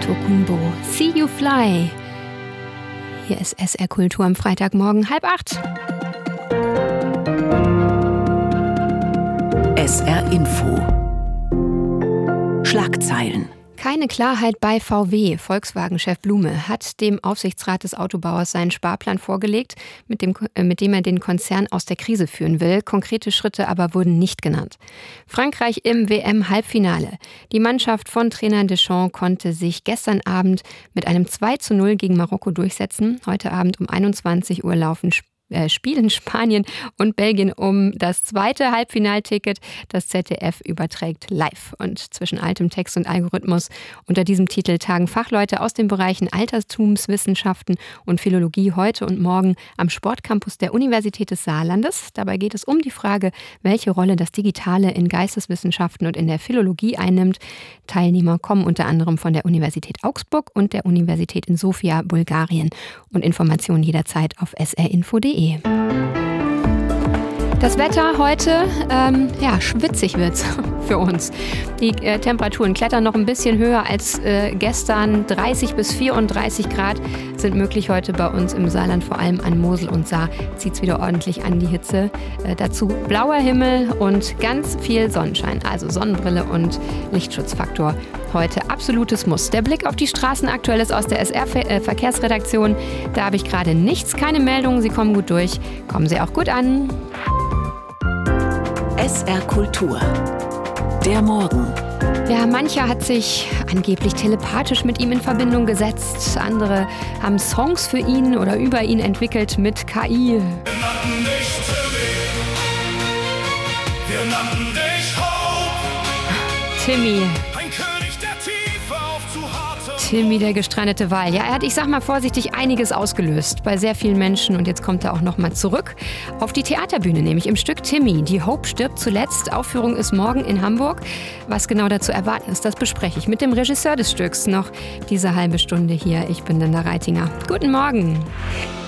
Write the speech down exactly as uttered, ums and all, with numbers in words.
Tokunboh. See You Fly. Hier ist S R Kultur am Freitagmorgen, halb acht. S R Info. Schlagzeilen. Keine Klarheit bei V W. Volkswagen-Chef Blume hat dem Aufsichtsrat des Autobauers seinen Sparplan vorgelegt, mit dem, äh, mit dem er den Konzern aus der Krise führen will. Konkrete Schritte aber wurden nicht genannt. Frankreich im W M-Halbfinale. Die Mannschaft von Trainer Deschamps konnte sich gestern Abend mit einem zwei zu null gegen Marokko durchsetzen. Heute Abend um einundzwanzig Uhr laufen Spiele. Spielen Spanien und Belgien um das zweite Halbfinalticket. Das Z D F überträgt live. Und zwischen altem Text und Algorithmus unter diesem Titel tagen Fachleute aus den Bereichen Altertumswissenschaften und Philologie heute und morgen am Sportcampus der Universität des Saarlandes. Dabei geht es um die Frage, welche Rolle das Digitale in Geisteswissenschaften und in der Philologie einnimmt. Teilnehmer kommen unter anderem von der Universität Augsburg und der Universität in Sofia, Bulgarien. Und Informationen jederzeit auf s r info punkt d e. Das Wetter heute, ähm, ja, schwitzig wird's für uns. Die äh, Temperaturen klettern noch ein bisschen höher als äh, gestern. dreißig bis vierunddreißig Grad sind möglich heute bei uns im Saarland, vor allem an Mosel und Saar. Zieht's wieder ordentlich an die Hitze. Äh, dazu blauer Himmel und ganz viel Sonnenschein, also Sonnenbrille und Lichtschutzfaktor. Heute absolutes Muss. Der Blick auf die Straßen aktuell ist aus der S R-Verkehrsredaktion. Da habe ich gerade nichts, keine Meldungen. Sie kommen gut durch. Kommen Sie auch gut an. S R Kultur. Der Morgen. Ja, mancher hat sich angeblich telepathisch mit ihm in Verbindung gesetzt. Andere haben Songs für ihn oder über ihn entwickelt mit K I. Wir nannten dich Timmy. Wir nannten dich Hope. Timmy. Ein König der Tiefe auf zu harte. Timmy, der gestrandete Wal. Ja, er hat, ich sag mal vorsichtig, einiges ausgelöst bei sehr vielen Menschen. Und jetzt kommt er auch noch mal zurück auf die Theaterbühne, nämlich im Stück Timmy. Die Hope stirbt zuletzt. Aufführung ist morgen in Hamburg. Was genau dazu erwarten ist, das bespreche ich mit dem Regisseur des Stücks noch diese halbe Stunde hier. Ich bin Linda Reitinger. Guten Morgen.